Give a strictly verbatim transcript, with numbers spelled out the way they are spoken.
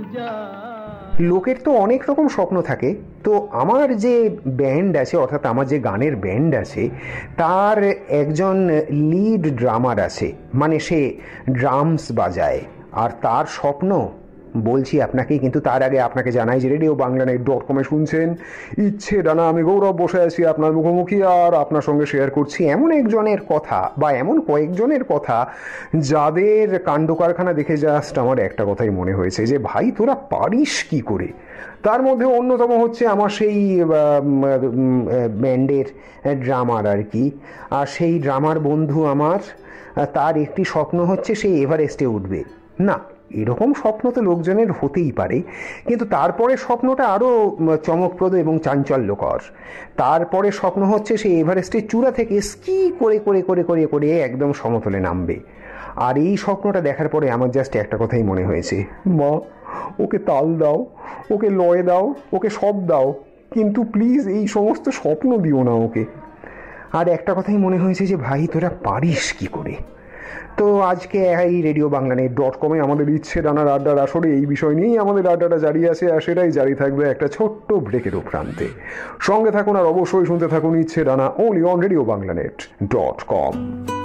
লোকের তো অনেক রকম স্বপ্ন থাকে। তো আমার যে ব্যান্ড আছে, অর্থাৎ আমার যে গানের ব্যান্ড আছে, তার একজন লিড ড্রামার আছে, মানে সে ড্রামস বাজায়, আর তার স্বপ্ন বলছি আপনাকে। কিন্তু তার আগে আপনাকে জানাই যে রেডিও বাংলা নেট ডট কমে শুনছেন ইচ্ছে ডানা, আমি গৌরব বসে আছি আপনার মুখোমুখি, আর আপনার সঙ্গে শেয়ার করছি এমন একজনের কথা বা এমন কয়েকজনের কথা যাদের কাণ্ড কারখানা দেখে জাস্ট আমার একটা কথাই মনে হয়েছে যে ভাই তোরা পারিস কি করে। তার মধ্যে অন্যতম হচ্ছে আমার সেই ব্যান্ডের ড্রামার আর কি। আর সেই ড্রামার বন্ধু আমার, তার একটি স্বপ্ন হচ্ছে সে এভারেস্টে উঠবে। না, এরকম স্বপ্ন তো লোকজনের হতেই পারে, কিন্তু তারপরে স্বপ্নটা আরও চমকপ্রদ এবং চাঞ্চল্যকর। তারপরে স্বপ্ন হচ্ছে সে এভারেস্টের চূড়া থেকে স্কি করে করে করে করে করে একদম সমতলে নামবে। আর এই স্বপ্নটা দেখার পরে আমার জাস্ট একটা কথাই মনে হয়েছে, মা ওকে তাল দাও, ওকে লয় দাও, ওকে সব দাও, কিন্তু প্লিজ এই সমস্ত স্বপ্ন দিও না ওকে। আর একটা কথাই মনে হয়েছে যে ভাই তোরা পারিস কি করে। তো আজকে এই রেডিও বাংলা নেট ডট কমে আমাদের ইচ্ছে ডানার আড্ডার আসরে এই বিষয় নিয়েই আমাদের আড্ডাটা জারি আছে, আর সেটাই জারি থাকবে একটা ছোট্ট ব্রেকের প্রান্তে। সঙ্গে থাকুন আর অবশ্যই শুনতে থাকুন ইচ্ছে ডানা, only on radio Bangla net dot com.